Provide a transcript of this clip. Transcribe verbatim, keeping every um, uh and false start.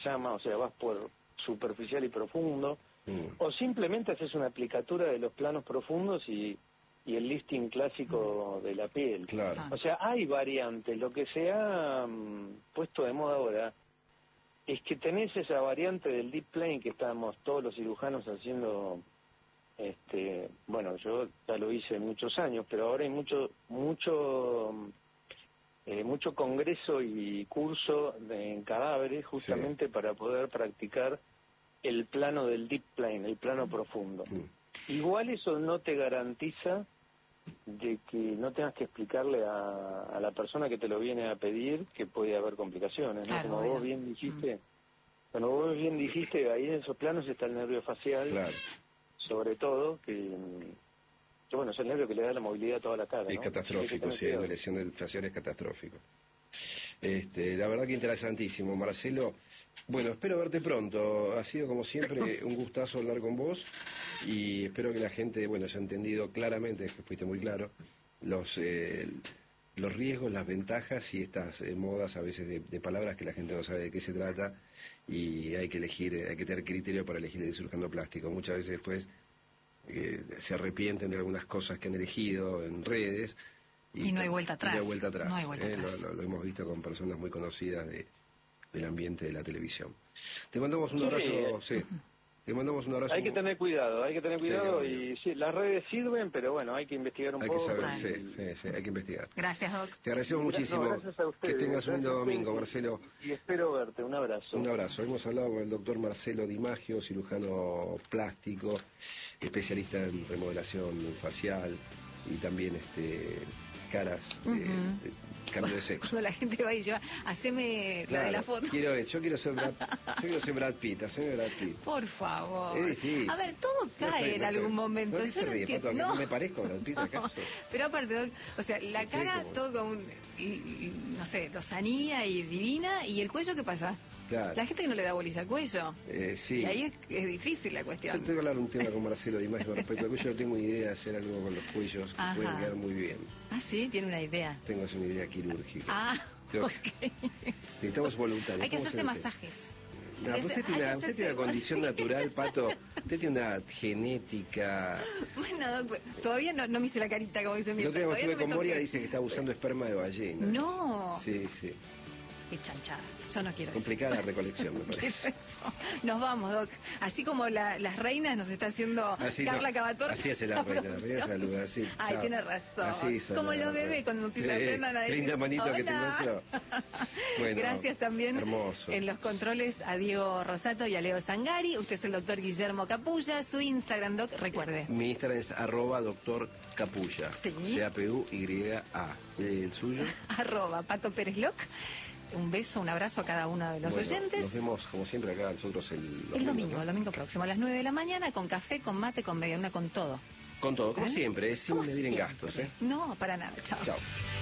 llama, o sea, vas por superficial y profundo, Mm. o simplemente haces una aplicatura de los planos profundos y, y el lifting clásico de la piel. Claro. O sea, hay variantes. Lo que se ha um, puesto de moda ahora es que tenés esa variante del deep plane que estábamos todos los cirujanos haciendo. Este, bueno, yo ya lo hice muchos años, pero ahora hay mucho, mucho, eh, mucho congreso y curso de, en cadáveres justamente sí. para poder practicar el plano del deep plane, el plano profundo. Mm. Igual eso no te garantiza de que no tengas que explicarle a, a la persona que te lo viene a pedir que puede haber complicaciones, ¿no? Claro, como vos bien dijiste, mm. como vos bien dijiste, ahí en esos planos está el nervio facial, claro. sobre todo, que, que bueno, es el nervio que le da la movilidad a toda la cara. Es ¿no? catastrófico, si hay una lesión del facial es catastrófico. Este, la verdad que interesantísimo, Marcelo. Bueno, espero verte pronto. Ha sido como siempre un gustazo hablar con vos y espero que la gente, bueno, haya entendido claramente, que fuiste muy claro, los eh, los riesgos, las ventajas y estas eh, modas a veces de, de palabras que la gente no sabe de qué se trata y hay que elegir, hay que tener criterio para elegir el cirujano plástico. Muchas veces después eh, se arrepienten de algunas cosas que han elegido en redes. Y, y no hay vuelta atrás. No hay vuelta atrás. No hay vuelta eh, atrás. Lo, lo, lo hemos visto con personas muy conocidas de, del ambiente de la televisión. Te mandamos un abrazo. Sí. Te mandamos un abrazo. Hay que tener cuidado, hay que tener cuidado sí, y sí, las redes sirven, pero bueno, hay que investigar un hay poco. Hay que saber, y... sí, sí, sí, hay que investigar. Gracias, Doc. Te agradecemos muchísimo. No, gracias a ustedes. Que tengas un lindo domingo, Marcelo. Y espero verte. Un abrazo. Un abrazo. Hemos hablado con el doctor Marcelo Di Maggio, cirujano plástico, especialista en remodelación facial y también este caras, uh-huh. eh, de cambio de sexo. Cuando la gente va y lleva, haceme claro, la de la foto. Quiero, yo quiero ser Brad, yo quiero ser Brad Pitt, haceme Brad Pitt. Por favor. Es difícil. A ver, todo cae no estoy, en no algún estoy, momento. No, yo se no, ríe, Pato, no. no me parezco a Brad Pitt, ¿acaso? Pero aparte, o sea, la estoy cara como... todo con, y, y, no sé, lozanía y divina, y el cuello, ¿qué pasa? Claro. La gente que no le da bolilla al cuello. Eh, sí. Y ahí es, es difícil la cuestión. Yo tengo que hablar un tema con Marcelo Di Maggio respecto al cuello. No tengo idea de hacer algo con los cuellos que Ajá. pueden quedar muy bien. Ah, sí, tiene una idea. Tengo así una idea quirúrgica. Ah, tengo ok. Que... Necesitamos voluntarios. Hay que hacerse masajes. No, usted tiene, una, usted tiene una condición natural, Pato. Usted tiene una genética. Bueno, doc, todavía no, no me hice la carita como dice mi El otro día estuve no con Moria, dice que está usando esperma de ballena. No. Sí, sí. Qué chanchada. Yo no quiero complicada eso. la recolección, me parece. Nos vamos, Doc. Así como la, las reinas nos está haciendo así Carla no, Cavator. Así hace la, la reina, la reina saluda, así. Ay, chao. tiene razón. Así como los bebés cuando empiezan a aprender a decir. Linda manito Hola. Que tengo yo. Bueno, gracias también hermoso. En los controles a Diego Rosato y a Leo Zangari. Usted es el doctor Guillermo Capulla. Su Instagram, Doc, recuerde. Mi Instagram es arroba doctor Capulla. Sí. C A P U Y A. ¿El suyo? Arroba Pato Pérez Loc. Un beso, un abrazo a cada uno de los bueno, oyentes. Nos vemos, como siempre, acá nosotros el, el domingo. domingo el domingo próximo, a las nueve de la mañana, con café, con mate, con mediana, con todo. Con todo, como ¿Eh? siempre, sin como medir siempre. en gastos. ¿eh? No, para nada. Chao. Chao.